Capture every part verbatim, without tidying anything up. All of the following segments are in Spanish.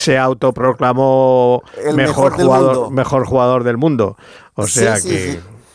se autoproclamó el mejor, mejor del jugador, mundo. mejor jugador del mundo. O sea Sí, sí, que... sí.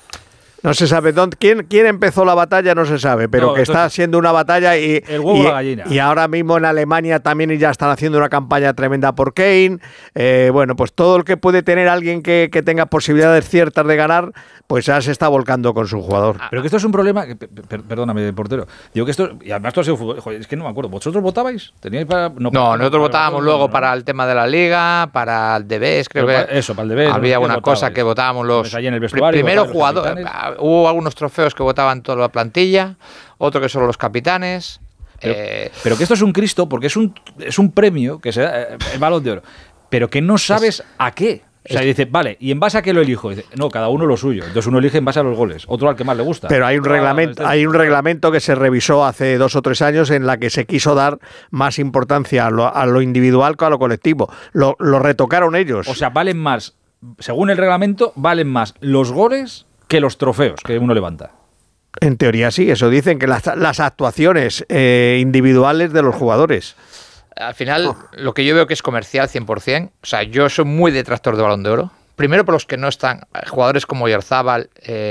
No se sabe dónde, quién, quién empezó la batalla, no se sabe, pero No, que está entonces, siendo una batalla y, el huevo y, o la gallina. y ahora mismo en Alemania también ya están haciendo una campaña tremenda por Kane. Eh, bueno, pues todo el que puede tener alguien que, que tenga posibilidades ciertas de ganar, pues ya se está volcando con su jugador. Pero que esto es un problema, que, per, perdóname, portero. Digo que esto, y además tú has sido fútbol, joder, es que no me acuerdo. ¿Vosotros votabais? ¿Teníais para, No, para, nosotros para, votábamos para, luego ¿no? para el tema de la liga, para el D B S, creo Pero que para- eso, para el D B S, había ¿no? ¿Qué una cosa votabais? que votábamos los Ahí en el pri- vestuario, primero votaban los jugadores. capitanes. Hubo algunos trofeos que votaban toda la plantilla, otro que solo los capitanes. Pero, eh, pero que esto es un Cristo, porque es un, es un premio que se da, eh, el Balón de Oro, pero que no sabes a qué. O sea, dice, vale, ¿y en base a qué lo elijo? Dice, no, cada uno lo suyo. Entonces uno elige en base a los goles, otro al que más le gusta. Pero hay un Otro al- reglamento, al- hay un reglamento que se revisó hace dos o tres años en la que se quiso dar más importancia a lo, a lo individual que a lo colectivo. Lo, lo retocaron ellos. O sea, valen más, según el reglamento, valen más los goles que los trofeos que uno levanta. En teoría sí, eso dicen que las, las actuaciones eh, individuales de los jugadores. al final, lo que yo veo que es comercial cien por ciento. O sea, yo soy muy detractor de Balón de Oro. Primero por los que no están, jugadores como Oyarzábal,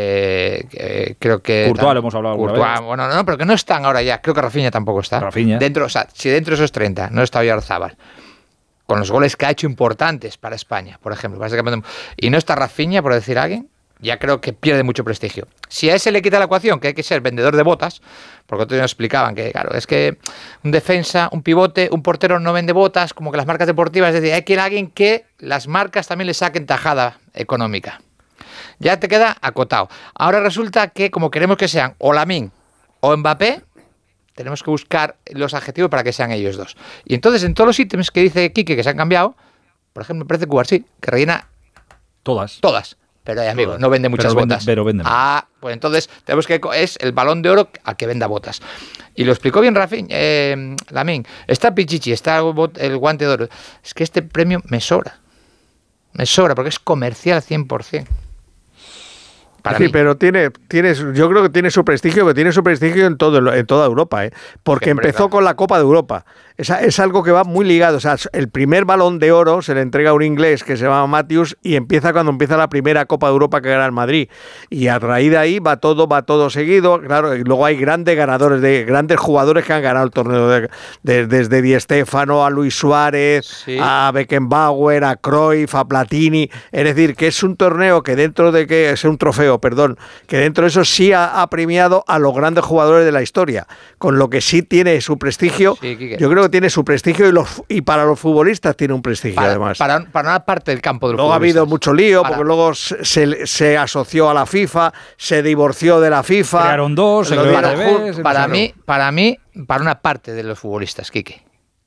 eh, eh, creo que... Courtois, lo hemos hablado alguna Courtois, vez. bueno, no, pero que no están ahora ya. Creo que Rafinha tampoco está. Rafinha. Dentro, o sea, si dentro de esos treinta no está Oyarzábal, con los goles que ha hecho importantes para España, por ejemplo, para ese campeonato, y no está Rafinha, por decir a alguien, ya creo que pierde mucho prestigio. Si a ese le quita la ecuación, que hay que ser vendedor de botas, porque otros nos explicaban que, claro, es que un defensa, un pivote, un portero no vende botas, como que las marcas deportivas, es decir, hay que ir a alguien que las marcas también le saquen tajada económica. Ya te queda acotado. Ahora resulta que, como queremos que sean o Lamine o Mbappé, tenemos que buscar los adjetivos para que sean ellos dos. Y entonces, en todos los ítems que dice Quique que se han cambiado, por ejemplo, me parece que Cubarsí, que rellena Todas. todas. Pero, eh, amigo, no vende muchas Pero vende- botas. pero vende más. Ah, pues entonces tenemos que... Es el Balón de Oro al que venda botas. Y lo explicó bien Rafinha, eh, Lamine. Está Pichichi, está el, bot- el guante de oro. Es que este premio me sobra. Me sobra porque es comercial cien por ciento. Para sí, mí. pero tiene, tiene, yo creo que tiene su prestigio, pero tiene su prestigio en todo, en toda Europa, ¿eh? Porque Siempre, empezó claro. con la Copa de Europa. Es, es algo que va muy ligado. O sea, el primer Balón de Oro se le entrega a un inglés que se llama Matthews y empieza cuando empieza la primera Copa de Europa que gana el Madrid. Y a raíz de ahí va todo, va todo seguido. Claro, y luego hay grandes ganadores, de grandes jugadores que han ganado el torneo, de, de- desde Di Stéfano a Luis Suárez, Sí. a Beckenbauer, a Cruyff, a Platini. Es decir, que es un torneo que dentro de que es un trofeo, perdón, que dentro de eso sí ha, ha premiado a los grandes jugadores de la historia, con lo que sí tiene su prestigio. Sí, Quique. Yo creo que tiene su prestigio y, los, y para los futbolistas tiene un prestigio para, además. para, para una parte del campo de los Luego ha habido futbolistas. mucho lío, Para- porque luego se, se, se asoció a la FIFA, se divorció de la FIFA. Crearon dos, se Lo creó digo, al para, revés, jun- no sé, para no. mí, para mí, para una parte de los futbolistas, Quique,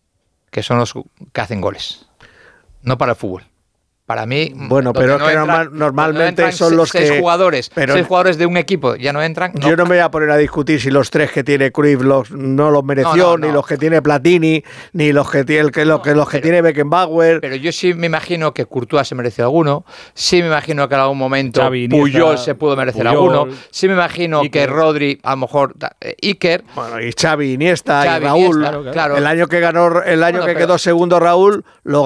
que son los que hacen goles, no para el fútbol. Para mí, Bueno, donde pero es que entran- normal- donde normalmente no entran son se- los seis que- jugadores, pero- seis jugadores de un equipo ya no entran. Yo no me voy a poner a discutir si los tres que tiene Cruyff los, no los mereció, No, no, no. ni los que tiene Platini, ni los que tiene, que, los que, los que pero- tiene Beckenbauer. Pero yo sí me imagino que Courtois se mereció alguno, sí me imagino que en algún momento Xavi, Iniesta, Puyol se pudo merecer Puyol, alguno, sí me imagino Iker. que Rodri, a lo mejor da- eh, Iker, Bueno, y Xavi, Iniesta, Xavi, y Raúl. Iniesta, claro. El año que ganó, el año Bueno, que pero- quedó segundo Raúl, lo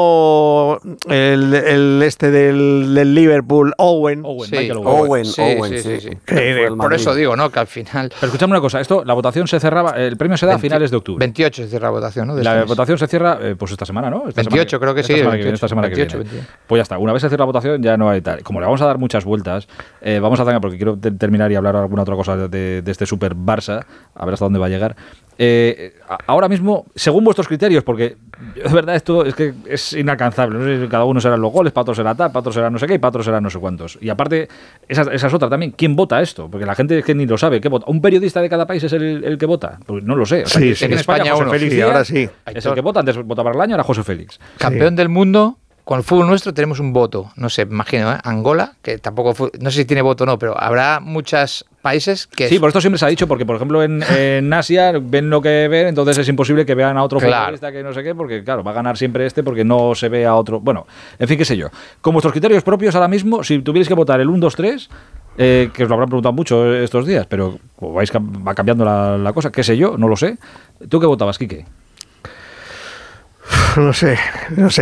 ganó el, el este del, del Liverpool, Owen. Owen, Sí. Michael Owen. Owen, Sí, Owen, sí, sí. sí, sí. Que fue el por Madrid. eso digo, ¿no? Que al final... Pero escuchadme una cosa, esto, la votación se cerraba, el premio se da a finales de octubre. veintiocho se cierra la votación, ¿no? De La este mes. votación se cierra, eh, pues esta semana, ¿no? Esta veintiocho semana creo que esta sí, Semana que viene, veintiocho, esta semana que veintiocho, viene. veintiocho. Pues ya está, una vez se cierra la votación ya no hay tal. Como le vamos a dar muchas vueltas, eh, vamos a hacer, porque quiero te- terminar y hablar alguna otra cosa de, de este Super Barça, a ver hasta dónde va a llegar. Eh, a- ahora mismo, según vuestros criterios, porque de verdad esto es que es inalcanzable, no sé si cada uno será los goles, para otros será tal, para otros será no sé qué y para otros será no sé cuántos. Y aparte, esa, esa es otra también, ¿quién vota esto? Porque la gente es que ni lo sabe, ¿qué vota? ¿Un periodista de cada país es el, el que vota? Pues no lo sé. O sea, Sí, que- sí. que en En España, España José uno. Félix Sí, Díaz ahora sí. es el que vota, antes votaba el año, era José Félix. Campeón del mundo, con el fútbol nuestro tenemos un voto. No sé, me imagino, ¿eh? Angola, que tampoco fue, no sé si tiene voto o no, pero habrá muchos países que... Sí, por esto siempre se ha dicho, porque por ejemplo en, en Asia ven lo que ven, entonces es imposible que vean a otro Claro. futbolista que no sé qué, porque claro, va a ganar siempre este porque no se ve a otro. Bueno, en fin, qué sé yo. Con vuestros criterios propios ahora mismo, si tuvierais que votar el uno, dos, tres, eh, que os lo habrán preguntado mucho estos días, pero como vais, cam- va cambiando la, la cosa, qué sé yo, no lo sé. ¿Tú qué votabas, Quique? No sé, no sé.